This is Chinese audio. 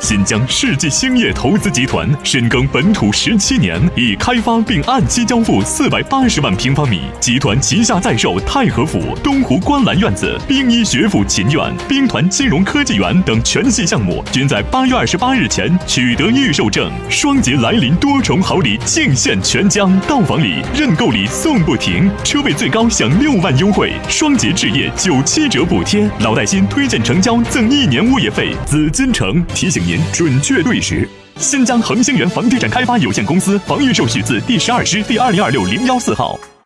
新疆世纪兴业投资集团深耕本土17年，已开发并按期交付480万平方米。集团旗下在售太和府、东湖观澜院子、兵医学府秦院、兵团金融科技园等全系项目，均在8月28日前取得预售证。双节来临，多重好礼尽现全疆，到访礼、认购礼送不停，车位最高享6万优惠，双节置业97折补贴，老带新推荐成交赠1年物业费。紫金城提醒您准确对时。新疆恒兴园房地产开发有限公司房预售许字第12支第2026-014号。